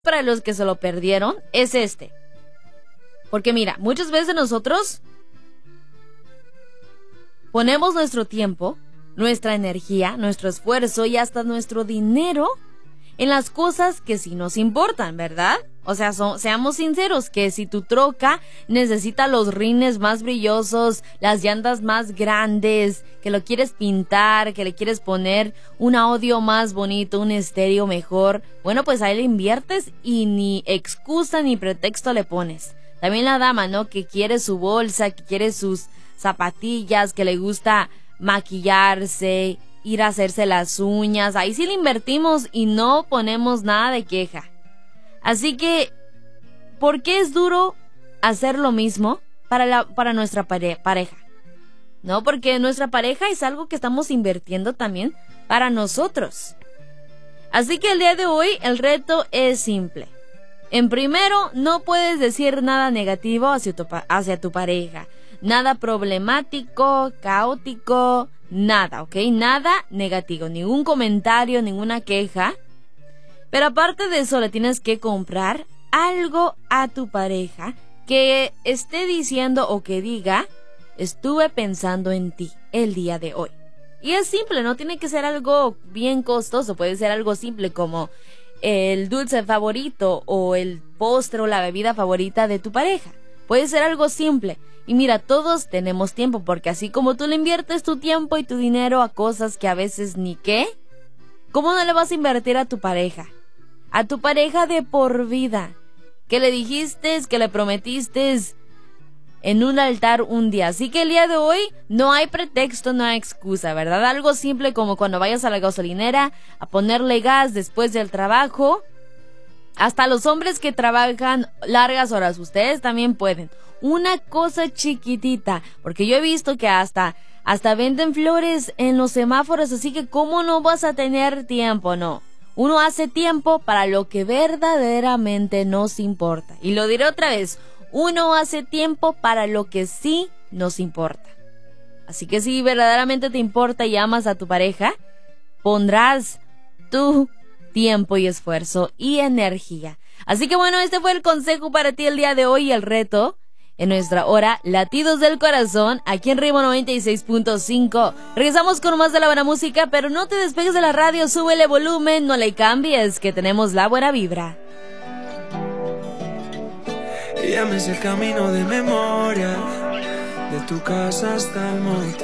Para los que se lo perdieron es este. Porque mira, muchas veces nosotros ponemos nuestro tiempo, nuestra energía, nuestro esfuerzo y hasta nuestro dinero en las cosas que sí nos importan, ¿verdad? O sea, seamos sinceros, que si tu troca necesita los rines más brillosos, las llantas más grandes, que lo quieres pintar, que le quieres poner un audio más bonito, un estéreo mejor, bueno, pues ahí le inviertes y ni excusa ni pretexto le pones. También la dama, ¿no? Que quiere su bolsa, que quiere sus zapatillas, que le gusta maquillarse, ir a hacerse las uñas, ahí sí le invertimos y no ponemos nada de queja. Así que, ¿por qué es duro hacer lo mismo para nuestra pareja? ¿No? Porque nuestra pareja es algo que estamos invirtiendo también para nosotros. Así que el día de hoy el reto es simple. En primero, no puedes decir nada negativo hacia tu pareja. Nada problemático, caótico, nada, ¿ok? Nada negativo, ningún comentario, ninguna queja. Pero aparte de eso, le tienes que comprar algo a tu pareja que esté diciendo o que diga: estuve pensando en ti el día de hoy. Y es simple, no tiene que ser algo bien costoso, puede ser algo simple como el dulce favorito o el postre o la bebida favorita de tu pareja. Puede ser algo simple. Y mira, todos tenemos tiempo, porque así como tú le inviertes tu tiempo y tu dinero a cosas que a veces ni qué, ¿cómo no le vas a invertir a tu pareja? A tu pareja de por vida, que le dijiste, que le prometiste en un altar un día. Así que el día de hoy no hay pretexto, no hay excusa, ¿verdad? Algo simple como cuando vayas a la gasolinera a ponerle gas después del trabajo. Hasta los hombres que trabajan largas horas, ustedes también pueden. Una cosa chiquitita, porque yo he visto que hasta venden flores en los semáforos, así que ¿cómo no vas a tener tiempo? No. Uno hace tiempo para lo que verdaderamente nos importa. Y lo diré otra vez, uno hace tiempo para lo que sí nos importa. Así que si verdaderamente te importa y amas a tu pareja, pondrás tu tiempo y esfuerzo y energía. Así que bueno, este fue el consejo para ti el día de hoy y el reto en nuestra hora Latidos del Corazón, aquí en Ritmo 96.5. Regresamos con más de la buena música, pero no te despegues de la radio, súbele volumen, no le cambies, que tenemos la buena vibra. Llames el camino de memoria, de tu casa hasta el monte.